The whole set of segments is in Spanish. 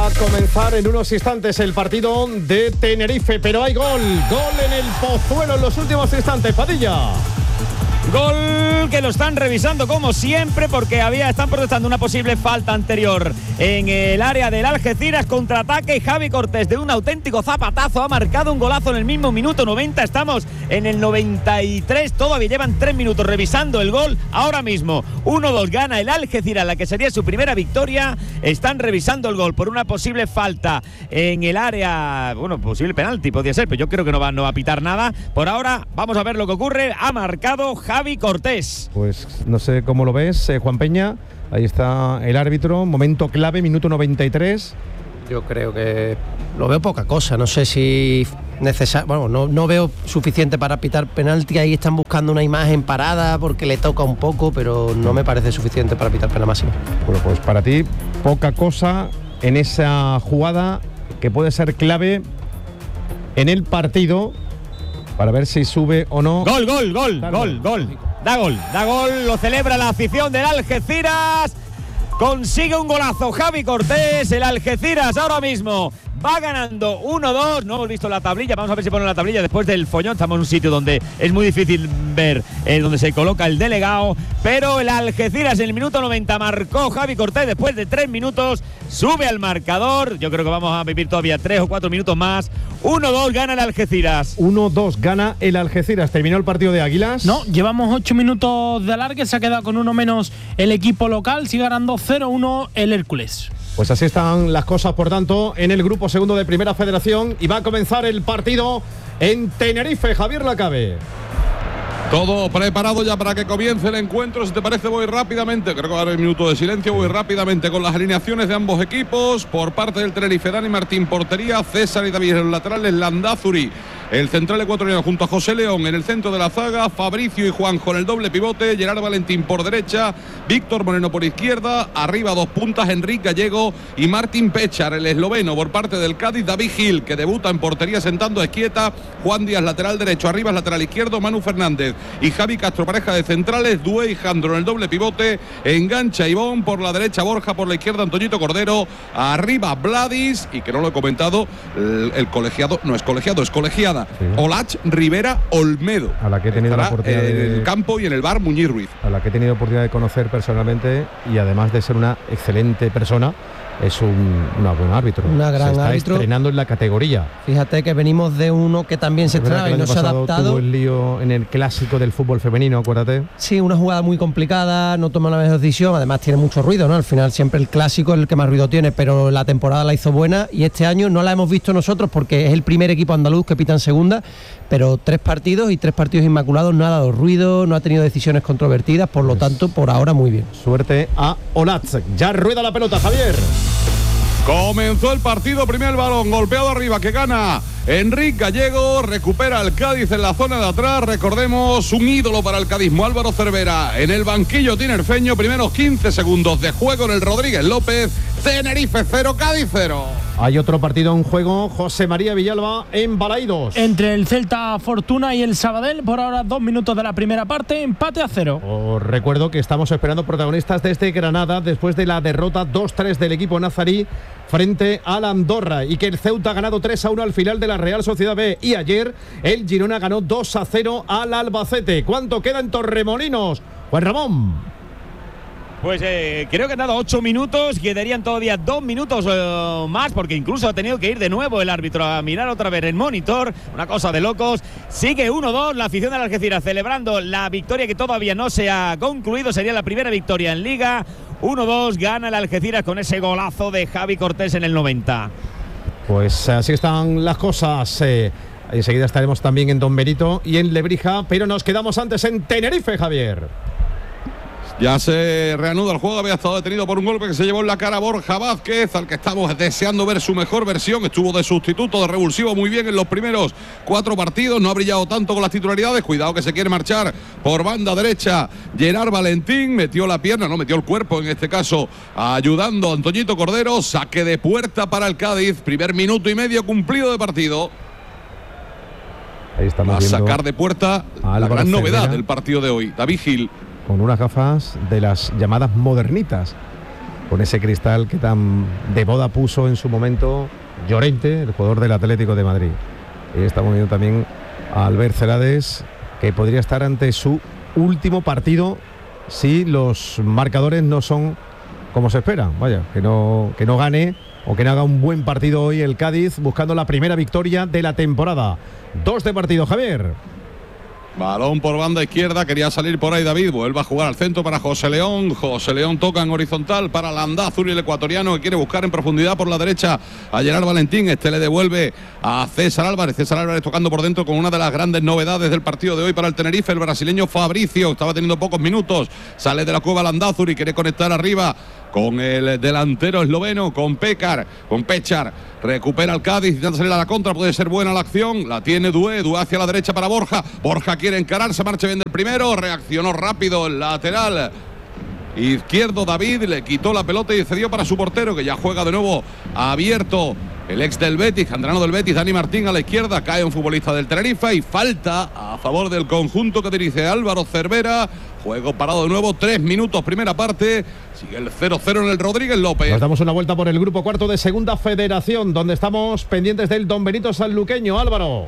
a comenzar en unos instantes el partido de Tenerife, pero hay gol en el Pozuelo en los últimos instantes. Padilla. Gol que lo están revisando como siempre porque están protestando una posible falta anterior en el área del Algeciras. Contraataque y Javi Cortés de un auténtico zapatazo ha marcado un golazo en el mismo minuto 90. Estamos en el 93, todavía llevan 3 minutos revisando el gol. Ahora mismo 1-2 gana el Algeciras, la que sería su primera victoria. Están revisando el gol por una posible falta en el área, posible penalti podría ser, pero yo creo que no va a pitar nada. Por ahora vamos a ver lo que ocurre. Ha marcado Javi Cortés. Pues no sé cómo lo ves, Juan Peña. Ahí está el árbitro, momento clave, minuto 93. Yo creo que lo veo poca cosa, no sé si necesario, no veo suficiente para pitar penalti. Ahí están buscando una imagen parada porque le toca un poco, pero no me parece suficiente para pitar pena máxima. Bueno, pues para ti, poca cosa en esa jugada que puede ser clave en el partido para ver si sube o no. Gol. Da gol, lo celebra la afición del Algeciras. Consigue un golazo Javi Cortés. El Algeciras ahora mismo va ganando 1-2. No hemos visto la tablilla. Vamos a ver si ponen la tablilla después del follón. Estamos en un sitio donde es muy difícil ver donde se coloca el delegado. Pero el Algeciras en el minuto 90 marcó Javi Cortés. Después de 3 minutos sube al marcador. Yo creo que vamos a vivir todavía 3 o 4 minutos más. 1-2 gana el Algeciras. 1-2 gana el Algeciras. ¿Terminó el partido de Águilas? No, llevamos 8 minutos de alargue. Se ha quedado con uno menos el equipo local. Sigue ganando 0-1 el Hércules. Pues así están las cosas, por tanto, en el grupo segundo de Primera Federación. Y va a comenzar el partido en Tenerife. Javier Lacabe. Todo preparado ya para que comience el encuentro. Si te parece, voy rápidamente. Creo que va a haber un minuto de silencio. Voy rápidamente con las alineaciones de ambos equipos. Por parte del Tenerife, Dani Martín, portería. César y David en los laterales. Landázuri, el central ecuatoriano, junto a José León. En el centro de la zaga, Fabricio y Juanjo en el doble pivote. Gerard Valentín por derecha. Víctor Moreno por izquierda. Arriba 2 puntas, Enrique Gallego y Martín Pechar, el esloveno. Por parte del Cádiz, David Gil, que debuta en portería sentando a Esquieta. Juan Díaz, lateral derecho. Arriba es lateral izquierdo, Manu Fernández y Javi Castro, pareja de centrales. Due y Jandro en el doble pivote. Engancha Ivón por la derecha, Borja por la izquierda, Antoñito Cordero. Arriba Vladis, y que no lo he comentado, el colegiado, no es colegiado, es colegiada. Sí. Olach Rivera Olmedo, a la que he tenido la oportunidad en el campo y en el bar Muñiz Ruiz, a la que he tenido oportunidad de conocer personalmente, y además de ser una excelente persona, es un buen árbitro. Una gran se está árbitro, estrenando en la categoría. Fíjate que venimos de uno que también se estrenaba y no se ha adaptado. Tuvo el lío en el clásico del fútbol femenino, acuérdate. Sí, una jugada muy complicada, no toma la mejor decisión, además tiene mucho ruido, ¿no? Al final siempre el clásico es el que más ruido tiene, pero la temporada la hizo buena y este año no la hemos visto nosotros porque es el primer equipo andaluz que pita en segunda, pero 3 partidos inmaculados, no ha dado ruido, no ha tenido decisiones controvertidas, por lo tanto, por ahora muy bien. Suerte a Olatz. Ya rueda la pelota, Javier. Comenzó el partido, primer balón, golpeado arriba, que gana Enrique Gallego, recupera el Cádiz en la zona de atrás. Recordemos, un ídolo para el cadismo, Álvaro Cervera, en el banquillo tinerfeño. Primeros 15 segundos de juego en el Rodríguez López. Tenerife 0, Cádiz 0. Hay otro partido en juego, José María Villalba en Balaidos. Entre el Celta Fortuna y el Sabadell, por ahora 2 minutos de la primera parte, empate a 0. Os recuerdo que estamos esperando protagonistas desde Granada después de la derrota 2-3 del equipo nazarí frente al Andorra, y que el Ceuta ha ganado 3-1 al final de la Real Sociedad B, y ayer el Girona ganó 2-0 al Albacete. ¿Cuánto queda en Torremolinos, Juan Ramón? Pues creo que han dado 8 minutos, quedarían todavía 2 minutos más, porque incluso ha tenido que ir de nuevo el árbitro a mirar otra vez el monitor, una cosa de locos. Sigue 1-2, la afición de la Algeciras celebrando la victoria que todavía no se ha concluido, sería la primera victoria en Liga. 1-2, gana el Algeciras con ese golazo de Javi Cortés en el 90. Pues así están las cosas. Enseguida estaremos también en Don Benito y en Lebrija, pero nos quedamos antes en Tenerife, Javier. Ya se reanuda el juego, había estado detenido por un golpe que se llevó en la cara Borja Vázquez, al que estamos deseando ver su mejor versión. Estuvo de sustituto, de revulsivo muy bien en los primeros 4 partidos, no ha brillado tanto con las titularidades. Cuidado que se quiere marchar por banda derecha Gerard Valentín, metió la pierna, no metió el cuerpo en este caso, ayudando a Antoñito Cordero. Saque de puerta para el Cádiz, primer minuto y medio cumplido de partido. Ahí estamos va a sacar de puerta la gran novedad del partido de hoy, David Gil, con unas gafas de las llamadas modernitas. con ese cristal que tan de boda puso en su momento Llorente, el jugador del Atlético de Madrid. Y estamos viendo también a Albert Celades, que podría estar ante su último partido si los marcadores no son como se espera. Vaya, que no gane o que no haga un buen partido hoy el Cádiz, buscando la primera victoria de la temporada. 2 de partido, Javier. Balón por banda izquierda, quería salir por ahí David, vuelve a jugar al centro para José León. José León toca en horizontal para Landázuri, el ecuatoriano, que quiere buscar en profundidad por la derecha a Gerard Valentín. Este le devuelve a César Álvarez. César Álvarez tocando por dentro con una de las grandes novedades del partido de hoy para el Tenerife, el brasileño Fabricio. Estaba teniendo pocos minutos, sale de la cueva Landázuri, quiere conectar arriba con el delantero esloveno, con Pechar. Recupera el Cádiz, intenta salir a la contra, puede ser buena la acción, la tiene Dué hacia la derecha para Borja. Borja quiere encarar, se marcha bien del primero, reaccionó rápido el lateral izquierdo David, le quitó la pelota y cedió para su portero, que ya juega de nuevo abierto. El ex del Betis, canterano del Betis, Dani Martín a la izquierda, cae un futbolista del Tenerife y falta a favor del conjunto que dirige Álvaro Cervera. Juego parado de nuevo, 3 minutos, primera parte. Sigue el 0-0 en el Rodríguez López. Nos damos una vuelta por el grupo cuarto de Segunda Federación, donde estamos pendientes del Don Benito Sanluqueño. Álvaro.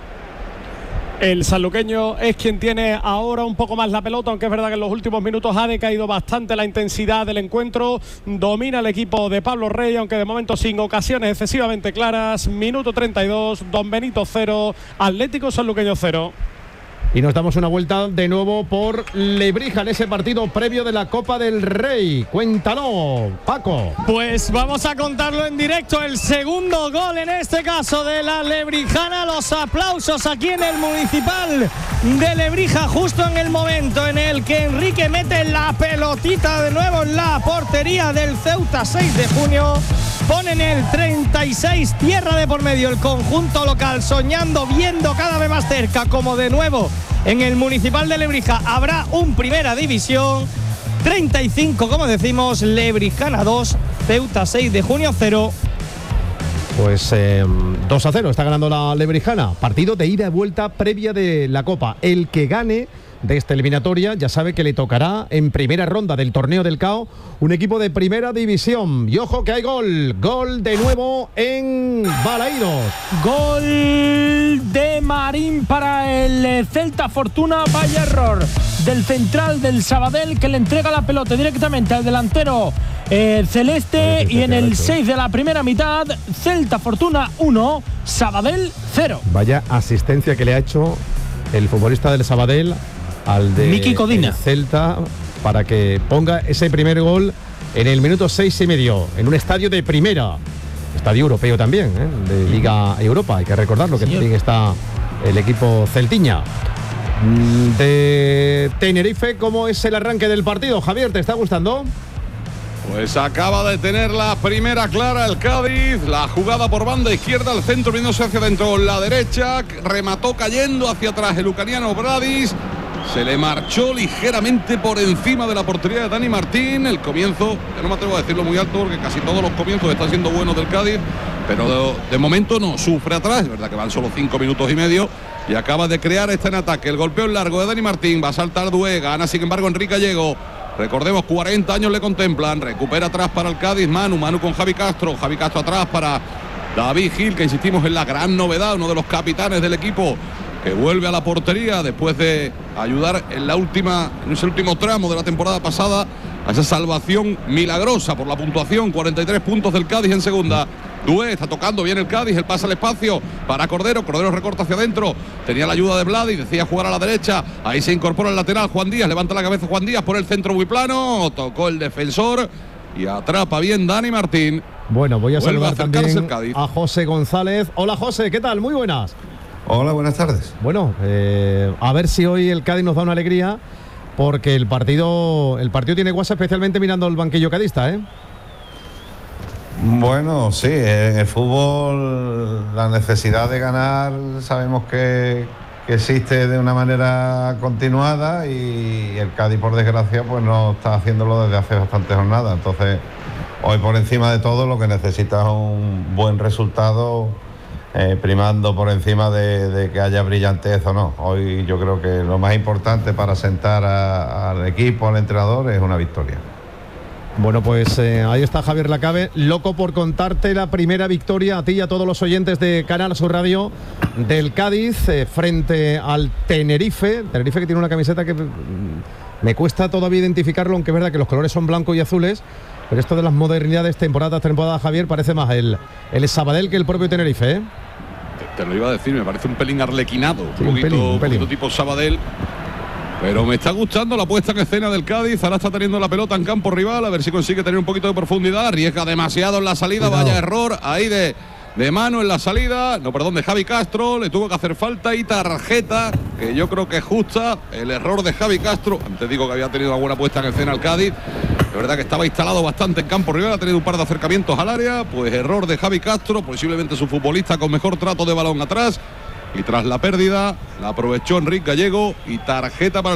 El sanluqueño es quien tiene ahora un poco más la pelota, aunque es verdad que en los últimos minutos ha decaído bastante la intensidad del encuentro. Domina el equipo de Pablo Rey, aunque de momento sin ocasiones excesivamente claras. Minuto 32, Don Benito 0, Atlético Sanluqueño 0. Y nos damos una vuelta de nuevo por Lebrija en ese partido previo de la Copa del Rey. Cuéntalo, Paco. Pues vamos a contarlo en directo. El segundo gol en este caso de la Lebrijana. Los aplausos aquí en el Municipal de Lebrija, justo en el momento en el que Enrique mete la pelotita de nuevo en la portería del Ceuta. 6 de junio. Ponen el 36, tierra de por medio el conjunto local, soñando, viendo cada vez más cerca como de nuevo en el Municipal de Lebrija habrá un Primera División. 35, como decimos, Lebrijana 2, Ceuta 6 de junio 0. Pues 2-0 está ganando la Lebrijana. Partido de ida y vuelta previa de la Copa. El que gane de esta eliminatoria ya sabe que le tocará en primera ronda del torneo del CAO un equipo de Primera División. Y ojo que hay gol de nuevo en Balaídos. Gol de Marín para el Celta Fortuna. Vaya error del central del Sabadell, que le entrega la pelota directamente al delantero celeste. Y en el 6 de la primera mitad, Celta Fortuna 1, Sabadell 0. Vaya asistencia que le ha hecho el futbolista del Sabadell al de Miki Codina, Celta, para que ponga ese primer gol en el minuto 6,5 en un estadio de primera, estadio europeo también, de Liga Europa, hay que recordarlo, que también está el equipo celtiña. De Tenerife, ¿cómo es el arranque del partido? Javier, ¿te está gustando? Pues acaba de tener la primera clara el Cádiz, la jugada por banda izquierda, al centro viéndose hacia adentro, la derecha, remató cayendo hacia atrás el ucraniano Bradis, se le marchó ligeramente por encima de la portería de Dani Martín. El comienzo, yo no me atrevo a decirlo muy alto porque casi todos los comienzos están siendo buenos del Cádiz, pero de momento no sufre atrás. Es verdad que van solo 5 minutos y medio y acaba de crear en ataque. El golpeo en largo de Dani Martín, va a saltar Dué, gana sin embargo Enrique Gallego. Recordemos, 40 años le contemplan, recupera atrás para el Cádiz Manu con Javi Castro atrás para David Gil, que insistimos en la gran novedad, uno de los capitanes del equipo, que vuelve a la portería después de ayudar en ese último tramo de la temporada pasada a esa salvación milagrosa por la puntuación. 43 puntos del Cádiz en segunda. Dué está tocando bien el Cádiz, el pase al espacio para Cordero recorta hacia adentro, tenía la ayuda de Vladi, decía jugar a la derecha, ahí se incorpora el lateral Juan Díaz, levanta la cabeza Juan Díaz por el centro muy plano, tocó el defensor y atrapa bien Dani Martín. Bueno, voy a saludar también a José González. Hola José, ¿qué tal? Muy buenas. Hola, buenas tardes. Bueno, a ver si hoy el Cádiz nos da una alegría, porque el partido tiene guasa, especialmente mirando el banquillo cadista, ¿eh? Bueno, sí, en el fútbol la necesidad de ganar sabemos que existe de una manera continuada, y el Cádiz, por desgracia, pues no está haciéndolo desde hace bastantes jornadas. Entonces, hoy por encima de todo lo que necesita es un buen resultado, primando por encima de que haya brillantez o no. Hoy yo creo que lo más importante para sentar al equipo, al entrenador, es una victoria. Bueno, pues ahí está Javier Lacabe, loco por contarte la primera victoria a ti y a todos los oyentes de Canal Sur Radio del Cádiz frente al Tenerife. Tenerife que tiene una camiseta que me cuesta todavía identificarlo, aunque es verdad que los colores son blancos y azules, pero esto de las modernidades temporada tras temporada, Javier, parece más el Sabadell que el propio Tenerife, ¿eh? Te lo iba a decir, me parece un pelín arlequinado, sí, un poquito tipo Sabadell. Pero me está gustando la puesta en escena del Cádiz. Ahora está teniendo la pelota en campo rival, a ver si consigue tener un poquito de profundidad. Arriesga demasiado en la salida, vaya error ahí de mano en la salida, de Javi Castro. Le tuvo que hacer falta y tarjeta, que yo creo que es justa. El error de Javi Castro. Antes digo que había tenido una buena puesta en escena el Cádiz. De verdad que estaba instalado bastante en campo rival, ha tenido un par de acercamientos al área. Pues error de Javi Castro, posiblemente su futbolista con mejor trato de balón atrás. Y tras la pérdida, la aprovechó Enrique Gallego y tarjeta para